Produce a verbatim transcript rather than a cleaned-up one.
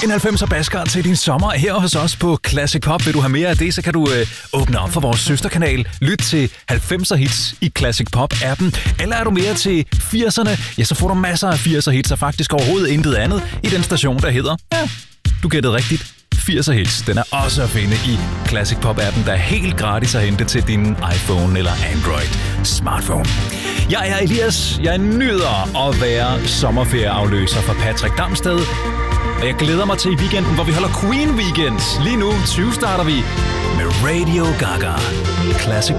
En halvfemser basker til din sommer her hos os på Classic Pop. Vil du have mere af det, så kan du øh, åbne op for vores søsterkanal. Lyt til halvfemser hits i Classic Pop-appen. Eller er du mere til firserne, ja, så får du masser af firser hits og faktisk overhovedet intet andet i den station, der hedder, ja, du gættede rigtigt, firser hits. Den er også at finde i Classic Pop-appen, der er helt gratis at hente til din iPhone eller Android smartphone. Jeg er Elias. Jeg nyder at være sommerferieafløser for Patrick Damsted. Og jeg glæder mig til i weekenden, hvor vi holder Queen Weekend. Lige nu tyve starter vi med Radio Gaga. Classic